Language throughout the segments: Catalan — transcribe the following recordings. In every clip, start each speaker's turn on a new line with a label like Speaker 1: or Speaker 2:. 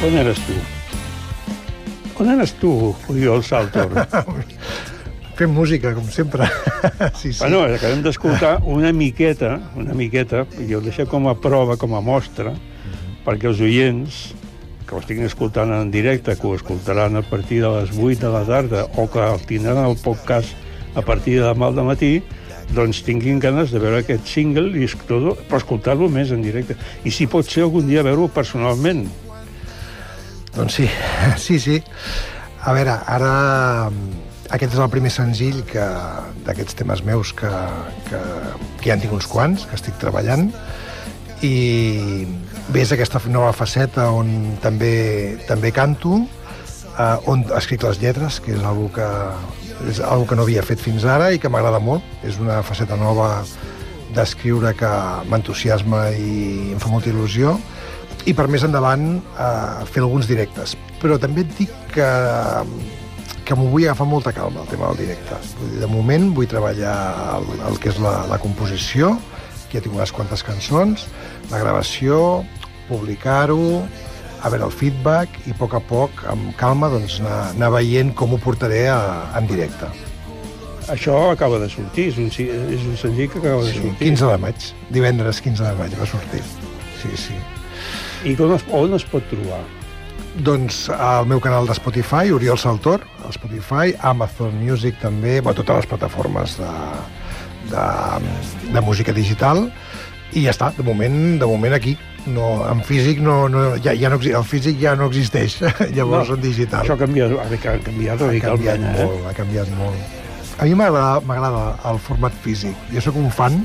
Speaker 1: On eres tu? On eres tu, Oriol Saltor?
Speaker 2: Fem música, com sempre. Sí.
Speaker 1: Bueno, acabem d'escoltar una miqueta, i ho deixo com a prova, com a mostra, perquè els oients que ho estiguin escoltant en directe, que ho escoltaran a partir de les 8 de la tarda, o que el tindran al podcast a partir de demà al matí, doncs tinguin ganes de veure aquest single i però escoltar-lo més en directe. I si pot ser algun dia veure-ho personalment.
Speaker 2: Doncs sí. A veure, ara aquest és el primer senzill d'aquests temes meus que ja en tinc uns quants, que estic treballant, i ves aquesta nova faceta on també canto, on escric les lletres, que és algo que no havia fet fins ara i que m'agrada molt. És una faceta nova d'escriure que m'entusiasma i em fa molta il·lusió, i per més endavant fer alguns directes. Però també et dic que m'ho vull agafar molta calma, el tema del directe. De moment vull treballar el que és la composició, que ja tinc unes quantes cançons, la gravació, publicar-ho, a veure el feedback i a poc, amb calma, doncs, anar veient com ho portaré en directe.
Speaker 1: Això acaba de sortir, és un senzill que acaba de sortir.
Speaker 2: 15 de maig, divendres 15 de maig va sortir. Sí.
Speaker 1: I on es pot trobar?
Speaker 2: Doncs al meu canal de Spotify, Oriol Saltor, a Spotify, Amazon Music també, totes les plataformes de música digital, i ja està, de moment aquí. No, en físic el físic ja no existeix, llavors en digital.
Speaker 1: Això ha canviat radicalment.
Speaker 2: Ha canviat molt. A mi m'agrada el format físic. Jo sóc un fan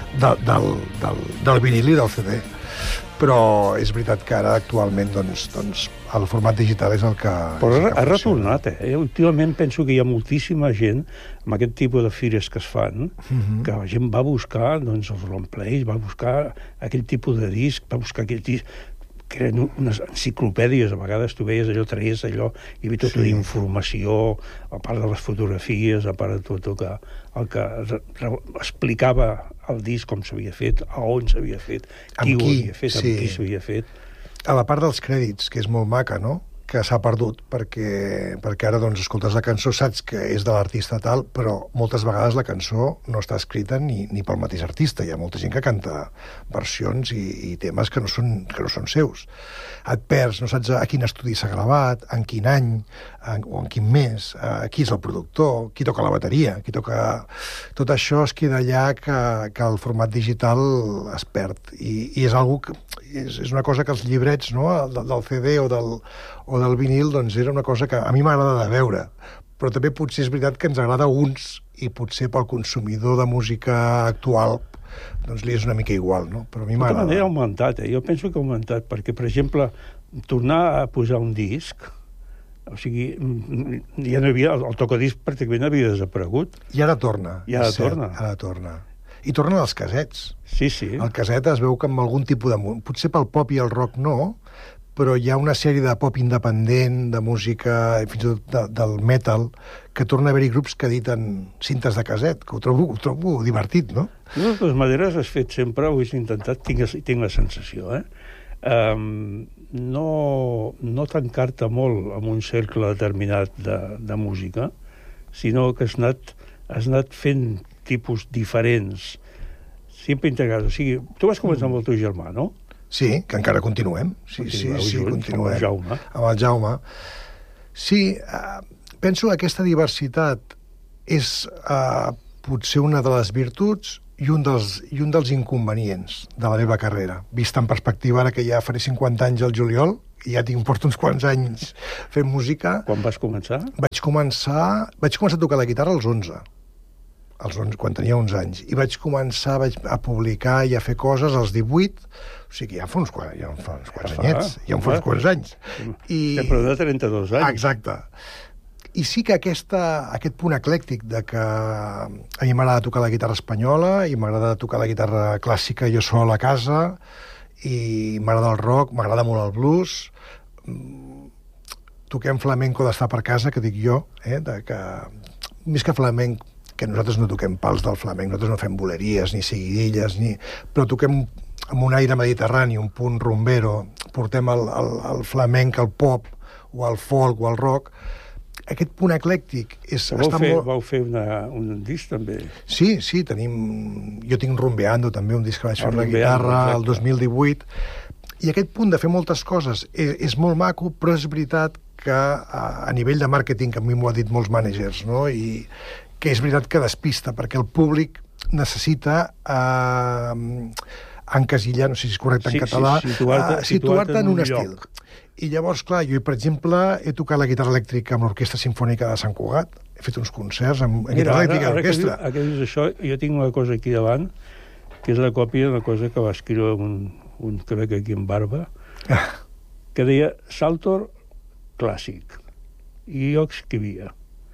Speaker 2: del vinil i del CD, però és veritat que ara actualment doncs el format digital és el que...
Speaker 1: Però ha retornat, Últimament penso que hi ha moltíssima gent amb aquest tipus de fires que es fan, que la gent va buscar els longplays, va buscar aquell tipus de disc, va buscar aquell disc, que eren unes enciclopèdies, a vegades tu veies allò, traies allò, i hi havia tota d'informació, a part de les fotografies, a part de tot el que explicava el disc, com s'havia fet, a on s'havia fet, qui ho havia fet, amb qui s'havia fet.
Speaker 2: A la part dels crèdits, que és molt maca, no?, que s'ha perdut, perquè ara escoltes la cançó, saps que és de l'artista tal, però moltes vegades la cançó no està escrita ni pel mateix artista. Hi ha molta gent que canta versions i temes que no són seus. Et perds, no saps a quin estudi s'ha gravat, en quin any, o en quin mes, qui és el productor, qui toca la bateria, qui toca... Tot això es queda allà que el format digital es perd. I és una cosa que els llibrets, no?, del CD o del vinil, doncs era una cosa que a mi m'agrada de veure, però també potser és veritat que ens agrada a uns i potser pel consumidor de música actual doncs li és una mica igual, no? Però a mi m'agrada.
Speaker 1: De tota manera ha augmentat, Jo penso que ha augmentat, perquè, per exemple, tornar a posar un disc, o sigui, ja no hi havia... El tocadisc pràcticament havia desaparegut.
Speaker 2: I ara torna. Ara torna. I tornen els casets.
Speaker 1: Sí.
Speaker 2: El caset es veu que amb algun tipus de... Potser pel pop i el rock no, però hi ha una sèrie de pop independent, de música, fins i tot del metal, que torna a haver-hi grups que editen cintes de caset, que ho trobo divertit, no?
Speaker 1: De totes maneres, has fet sempre, ho has intentat, tinc la sensació, no tancar-te molt en un cercle determinat de música, sinó que has anat fent tipus diferents, sempre integrats. O sigui, tu vas començar amb el teu germà, no?
Speaker 2: Sí, que encara continuem. Sí, continuem. Amb el Jaume. Sí, penso que aquesta diversitat és potser una de les virtuts i un dels inconvenients de la meva carrera. Vist en perspectiva, ara que ja faré 50 anys al juliol, i ja porto uns quants anys fent música...
Speaker 1: Quan vas començar?
Speaker 2: Vaig començar a tocar la guitarra als 11. Quan tenia 11 anys. I vaig començar a publicar i a fer coses als 18, o sigui, ja fa uns quants anyets, ja fa uns quants anys.
Speaker 1: Però de 32 anys.
Speaker 2: Exacte. I sí que aquest punt eclèctic de que a mi m'agrada tocar la guitarra espanyola i m'agrada tocar la guitarra clàssica jo sol a casa, i m'agrada el rock, m'agrada molt el blues, toquem flamenco d'estar per casa, que dic jo, més que flamenc, que nosaltres no toquem pals del flamenc, nosaltres no fem boleries ni seguidilles, però toquem amb un aire mediterrani, un punt rumbero, portem el flamenc, el pop, o el folk, o el rock, aquest punt eclèctic
Speaker 1: Vau fer un disc, també.
Speaker 2: Sí, tenim... Jo tinc Rumbeando, també, un disc que vaig fer amb la guitarra el 2018, i aquest punt de fer moltes coses és molt maco, però és veritat que a nivell de màrqueting, que a mi m'ho ha dit molts mànagers, no? I que és veritat que despista, perquè el públic necessita encasillar, no sé si és correcte en català, situar-te en un estil. I llavors, clar, jo, per exemple, he tocat la guitarra elèctrica amb l'Orquestra Simfònica de Sant Cugat, he fet uns concerts amb guitarra elèctrica d'orquestra.
Speaker 1: Ara que dius això, jo tinc una cosa aquí davant, que és la còpia d'una cosa que va escriure un crec aquí en barba, que deia Saltor clàssic. I jo escrivia: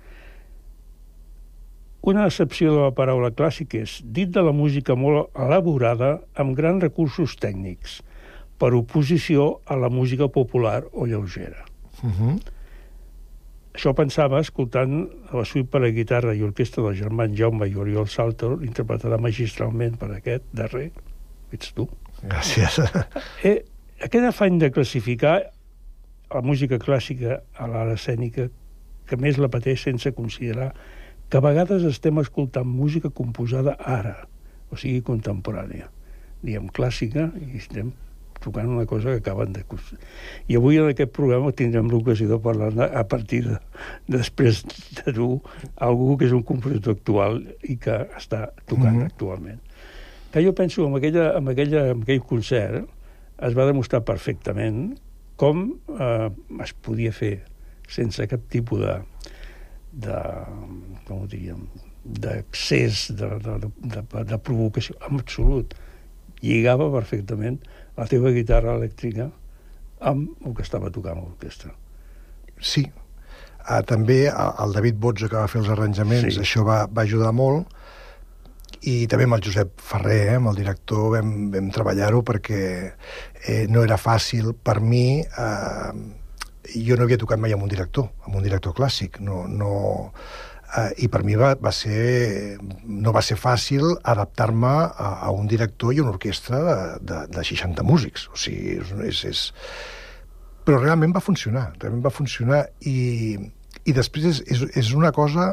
Speaker 1: una accepció de la paraula clàssic és dit de la música molt elaborada amb grans recursos tècnics, per oposició a la música popular o lleugera. Això pensava escoltant la suite per a guitarra i orquestra del germà Jaume i Oriol Saltor, interpretada magistralment per aquest darrer, ets tu.
Speaker 2: Gràcies.
Speaker 1: Aquest afany de classificar la música clàssica a l'art escènica, que més la pateix sense considerar que a vegades estem escoltant música composada ara, o sigui, contemporània. Diem clàssica i estem tocant una cosa que acaben de... I avui en aquest programa tindrem l'ocasió de parlar a partir després de tu algú que és un compositor actual i que està tocant actualment. Que jo penso, en aquell concert es va demostrar perfectament com es podia fer sense cap tipus com ho diríem, d'accés, de provocació, en absolut. Lligava perfectament la teva guitarra elèctrica amb el que estava tocant l'orquestra.
Speaker 2: Sí. També el David Botza, que va fer els arranjaments, això va ajudar molt, i també amb el Josep Ferrer, amb el director, vam treballar-ho perquè no era fàcil per mi. Jo no havia tocat mai amb un director clàssic, i per mi no va ser fàcil adaptar-me a un director i una orquestra de 60 músics. O sigui, però realment va funcionar, i després és una cosa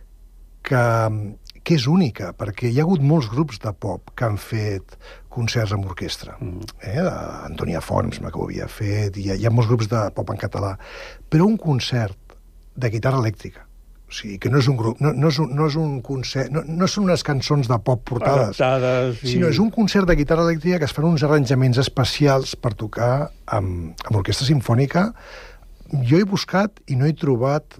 Speaker 2: que és única, perquè hi ha hagut molts grups de pop que han fet concerts amb orquestra. Antònia Fons, que ho havia fet, hi ha molts grups de pop en català, però un concert de guitarra elèctrica, o sigui, que no és un grup, no és un concert, no són unes cançons de pop portades, sinó és un concert de guitarra elèctrica que es fan uns arranjaments especials per tocar amb orquestra simfònica. Jo he buscat i no he trobat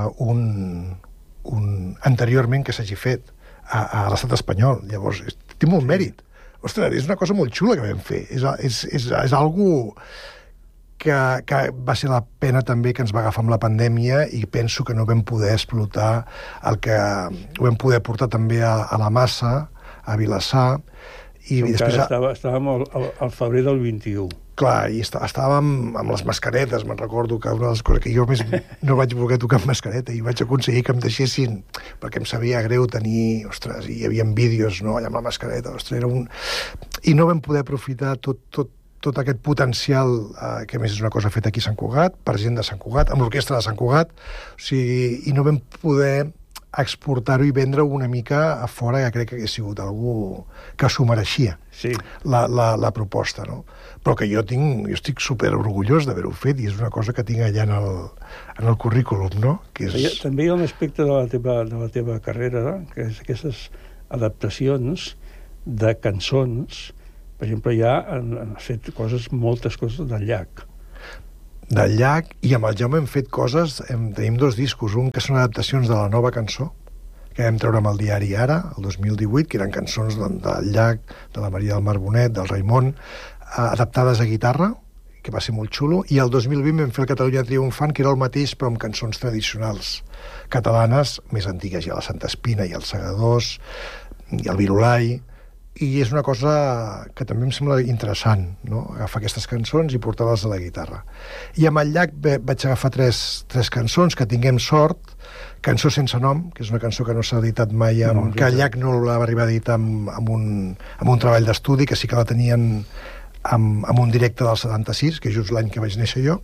Speaker 2: anteriorment que s'hagi fet a l'estat espanyol. Llavors, té molt mèrit. Ostres, és una cosa molt xula que vam fer. És algo que va ser la pena també que ens va agafar amb la pandèmia, i penso que no vam poder explotar el que ho vam poder portar també a la Massa, a Vilassar, i després...
Speaker 1: Estàvem al febrer del 21.
Speaker 2: Clar, i estàvem amb les mascaretes. Me'n recordo que una de les coses que jo més no vaig voler tocar amb mascareta, i vaig aconseguir que em deixessin, perquè em sabia greu tenir... Ostres, hi havia vídeos, no?, allà amb la mascareta. Ostres, I no vam poder aprofitar tot aquest potencial, que a més és una cosa feta aquí a Sant Cugat, per gent de Sant Cugat, amb l'orquestra de Sant Cugat, o sigui, i no vam poder exportar-ho i vendre-ho una mica a fora, que crec que hauria sigut algú que s'ho mereixia, la proposta, no? Però que jo estic super orgullós d'haver-ho fet, i és una cosa que tinc allà en el currículum, no?
Speaker 1: També hi ha un aspecte de la teva carrera, que és aquestes adaptacions de cançons. Per exemple, ja han fet moltes coses del Llac.
Speaker 2: Del Llac, i amb el Jaume hem fet coses, tenim 2 discos, un que són adaptacions de la nova cançó, que vam treure amb el diari Ara, el 2018, que eren cançons del Llac, de la Maria del Mar Bonet, del Raimon, adaptades a guitarra, que va ser molt xulo, i el 2020 vam fer el Catalunya Triomfant, que era el mateix, però amb cançons tradicionals catalanes, més antigues, ja la Santa Espina, i els Segadors, i el Virolai, i és una cosa que també em sembla interessant, no? Agafar aquestes cançons i portar-les a la guitarra. I amb el llac vaig agafar tres cançons, Que tinguem sort, Cançó sense nom, que és una cançó que no s'ha editat mai, que el llac no la va arribar a editar amb un treball d'estudi, que sí que la tenien amb un directe del 76, que és just l'any que vaig néixer jo,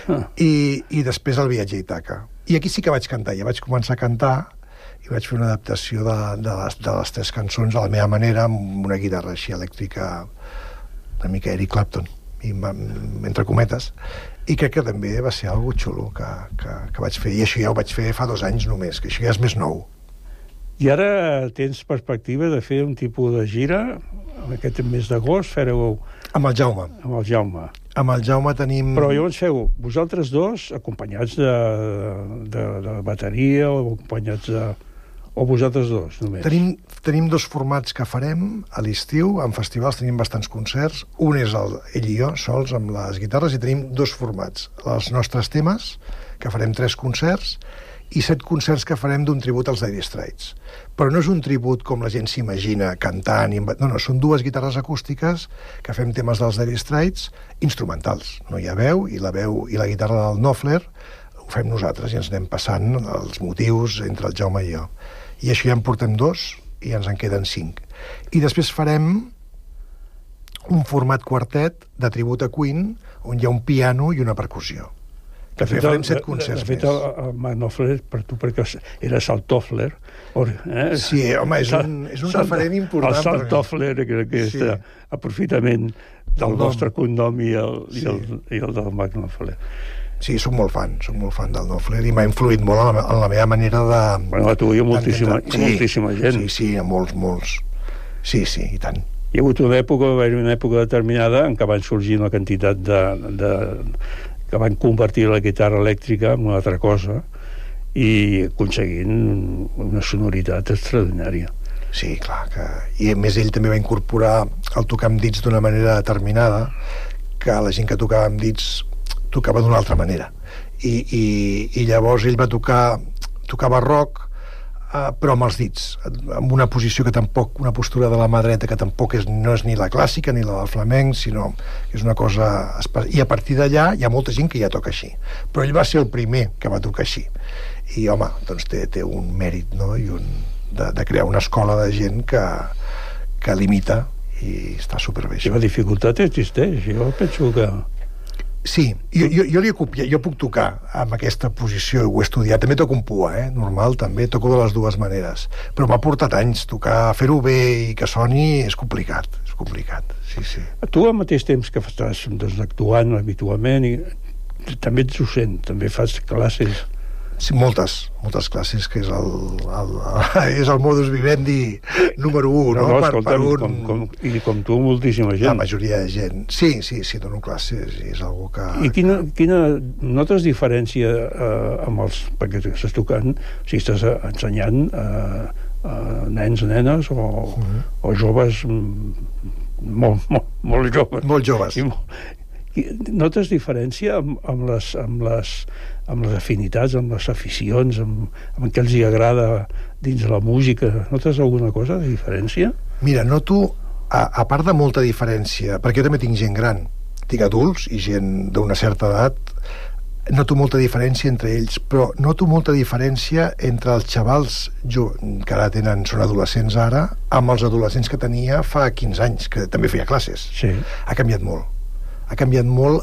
Speaker 2: i després El viatge a Ítaca. I aquí sí que vaig cantar, ja vaig començar a cantar, i vaig fer una adaptació de les tres cançons a la meva manera, amb una guitarra així elèctrica, una mica Eric Clapton, entre cometes, i crec que també va ser algo xulo que vaig fer, i això ja ho vaig fer fa 2 anys només, que això ja és més nou.
Speaker 1: I ara tens perspectiva de fer un tipus de gira? En aquest mes d'agost fareu...
Speaker 2: Amb el Jaume.
Speaker 1: Amb el Jaume.
Speaker 2: Amb el Jaume tenim...
Speaker 1: Però llavors feu vosaltres dos, acompanyats de bateria, o acompanyats de... O vosaltres dos, només?
Speaker 2: Tenim 2 formats que farem a l'estiu. En festivals tenim bastants concerts. Un és ell i jo, sols, amb les guitarres, i tenim 2 formats. Els nostres temes, que farem 3 concerts, i 7 concerts que farem d'un tribut als Dire Straits. Però no és un tribut com la gent s'imagina, cantant... No, són 2 guitarres acústiques que fem temes dels Dire Straits, instrumentals. No hi ha veu, i la guitarra del Knopfler ho fem nosaltres, i ens anem passant els motius entre el Jaume i jo. I això ja en portem 2, i ens en queden 5. I després farem un format quartet de tribut a Queen, on hi ha un piano i una percussió. Que farem 7 concerts més.
Speaker 1: De fet, el Knopfler, per tu, perquè eres el Toffler.
Speaker 2: Sí, home, és un referent important.
Speaker 1: El Sant Toffler, crec que és aprofitament del nostre cognom i el del Knopfler.
Speaker 2: Sí, soc molt fan del Knopfler, i m'ha influït molt en la meva manera de...
Speaker 1: Bueno, a tu hi ha moltíssima gent.
Speaker 2: Sí, molts. Sí, i tant.
Speaker 1: Hi ha hagut una època determinada en què van sorgir una quantitat que van convertir la guitarra elèctrica en una altra cosa i aconseguint una sonoritat extraordinària.
Speaker 2: Sí, clar. I a més ell també va incorporar el tocar amb dits d'una manera determinada, que la gent que tocava amb dits tocava d'una altra manera. I llavors ell va tocava rock, però amb els dits, amb una posició que tampoc, una postura de la mà dreta que tampoc no és ni la clàssica ni la del flamenc, sinó que és una cosa... I a partir d'allà hi ha molta gent que ja toca així. Però ell va ser el primer que va tocar així. I, home, doncs té un mèrit, no?, i de crear una escola de gent que l'imita, i està superbé.
Speaker 1: La dificultat existeix, jo penso que...
Speaker 2: Sí, jo li he copiat, jo puc tocar amb aquesta posició, ho he estudiat, també toco un pua, normal, també, toco de les 2 maneres, però m'ha portat anys fer-ho bé i que soni és complicat, sí.
Speaker 1: Tu al mateix temps que estàs actuant habitualment, i també ets docent, també fas classes...
Speaker 2: Sí, moltes classes, que és el modus vivendi número 1, no?
Speaker 1: I com tu, moltíssima gent.
Speaker 2: La majoria de gent. Sí, dono classes, i és algo que...
Speaker 1: I quina notes diferència amb els... perquè estàs tocant, si estàs ensenyant nens, nenes o joves molt joves.
Speaker 2: Molt joves.
Speaker 1: Notes diferència amb les afinitats, amb les aficions, amb què els hi agrada dins de la música? Notes alguna cosa de diferència?
Speaker 2: Mira, noto, a part de molta diferència, perquè jo també tinc gent gran, tinc adults i gent d'una certa edat, noto molta diferència entre ells, però noto molta diferència entre els xavals que ara són adolescents ara, amb els adolescents que tenia fa 15 anys, que també feia classes.
Speaker 1: Sí.
Speaker 2: Ha canviat molt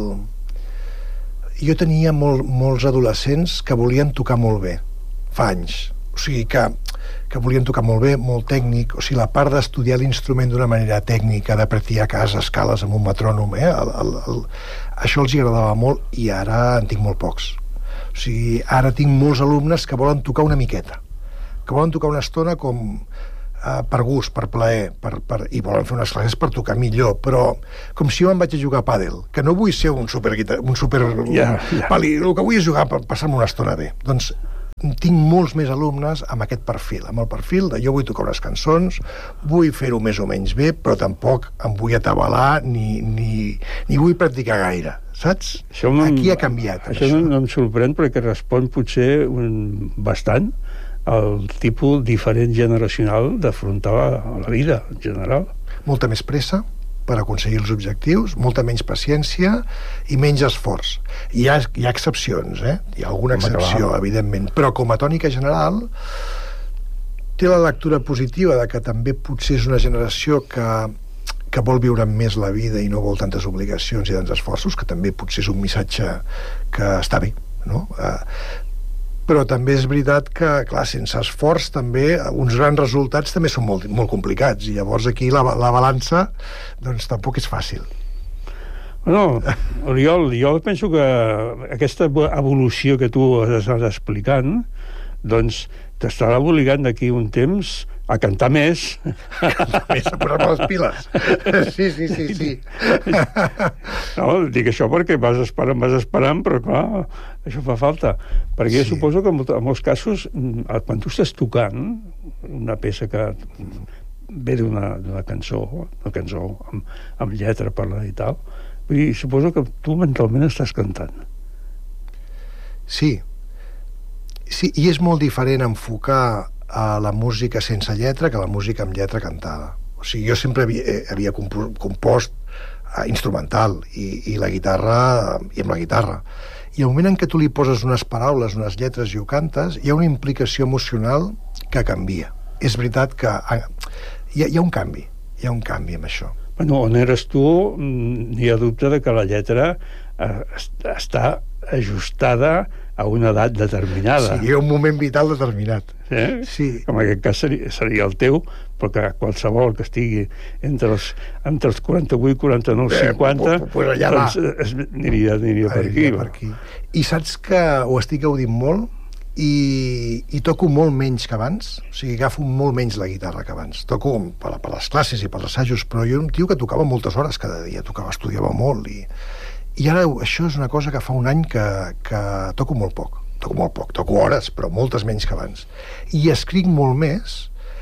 Speaker 2: Jo tenia molts adolescents que volien tocar molt bé, fa anys. O sigui, que volien tocar molt bé, molt tècnic. O sigui, la part d'estudiar l'instrument d'una manera tècnica, de practicar a casa escales amb un metrònom, això els agradava molt, i ara en tinc molt pocs. O sigui, ara tinc molts alumnes que volen tocar una miqueta, que volen tocar una estona com... per gust, per plaer, i volen fer unes classes per tocar millor, però com si jo em vaig a jugar a pàdel, que no vull ser un super pali, el que vull és jugar per passar-me una estona bé. Doncs tinc molts més alumnes amb aquest perfil, amb el perfil de jo vull tocar unes cançons, vull fer-ho més o menys bé, però tampoc em vull atabalar ni vull practicar gaire, saps? Aquí ha canviat.
Speaker 1: Això no em sorprèn, perquè respon potser bastant el tipus diferent generacional d'afrontar la vida en general.
Speaker 2: Molta més pressa per aconseguir els objectius, molta menys paciència i menys esforç. Hi ha excepcions, hi ha alguna excepció, evidentment, però com a tònica general té la lectura positiva de que també potser és una generació que vol viure més la vida i no vol tantes obligacions i tants esforços, que també potser és un missatge que està bé, no? Però també és veritat que, clar, sense esforç també uns grans resultats també són molt, molt complicats, i llavors aquí la balança doncs tampoc és fàcil.
Speaker 1: Bueno, Oriol, jo penso que aquesta evolució que tu has anat explicant doncs t'estarà obligant d'aquí un temps a cantar més.
Speaker 2: A cantar més, a posar-me les piles. Sí.
Speaker 1: No, dic això perquè vas esperant, però clar, això fa falta. Perquè jo suposo que en molts casos, quan tu estàs tocant una peça que ve d'una cançó amb lletra parlada i tal, vull dir, suposo que tu mentalment estàs cantant.
Speaker 2: Sí, i és molt diferent enfocar a la música sense lletra que la música amb lletra cantada. O sigui, jo sempre havia compost instrumental i la guitarra, i amb la guitarra. I al moment en què tu li poses unes paraules, unes lletres i ho cantes, hi ha una implicació emocional que canvia. És veritat que hi ha un canvi amb això.
Speaker 1: Bueno, on eres tu, n'hi ha dubte de que la lletra està ajustada a una edat determinada.
Speaker 2: Sí, hi ha un moment vital determinat.
Speaker 1: Sí. En aquest cas seria el teu, però que qualsevol que estigui entre els 48, 49, 50,
Speaker 2: pues allà
Speaker 1: doncs aniria per aquí.
Speaker 2: I saps que ho estic gaudint molt i toco molt menys que abans, o sigui, agafo molt menys la guitarra que abans. Toco per les classes i per els assajos, però jo era un tio que tocava moltes hores cada dia, estudiava molt i ara això és una cosa que fa un any que toco molt poc, toco hores, però moltes menys que abans. I escric molt més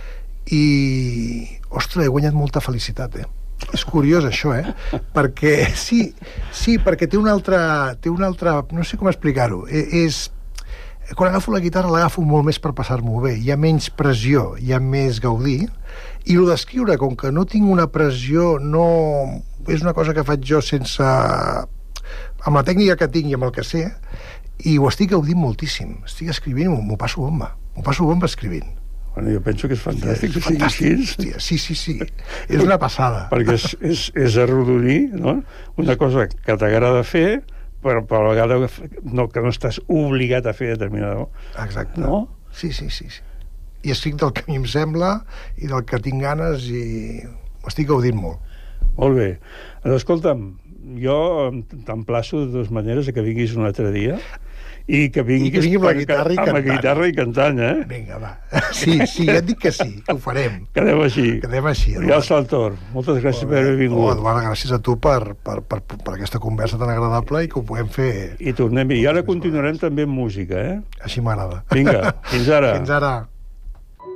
Speaker 2: i, ostres, he guanyat molta felicitat, És curiós això, Perquè, sí, perquè té una altra, no sé com explicar-ho, quan agafo la guitarra l'agafo molt més per passar-m'ho bé, hi ha menys pressió, hi ha més gaudir, i el d'escriure, com que no tinc una pressió, no és una cosa que faig jo sense amb la tècnica que tinc i amb el que sé, i ho estic gaudint moltíssim. Estic escrivint i m'ho passo bomba escrivint.
Speaker 1: Bueno, jo penso que és fantàstic que sigui així.
Speaker 2: Sí. És una passada.
Speaker 1: Perquè és arrodonir, no? Una cosa que t'agrada fer, però a la vegada que no estàs obligat a fer determinada.
Speaker 2: Exacte.
Speaker 1: No?
Speaker 2: Sí. I estic del que a mi em sembla i del que tinc ganes i ho estic gaudint molt.
Speaker 1: Molt bé. Escolta'm, jo t'emplaço de dues maneres que vinguis un altre dia i que vinguis
Speaker 2: amb la guitarra i cantant.
Speaker 1: Amb la guitarra i cantant,
Speaker 2: Vinga, va. Sí, ja et dic que sí, que ho farem.
Speaker 1: Quedem així.
Speaker 2: Oriol
Speaker 1: Saltor, moltes gràcies per haver vingut.
Speaker 2: Eduard, gràcies a tu per aquesta conversa tan agradable i que ho puguem fer.
Speaker 1: I tornem, i ara continuarem també amb música,
Speaker 2: Així m'agrada.
Speaker 1: Vinga, fins ara.
Speaker 2: Fins ara.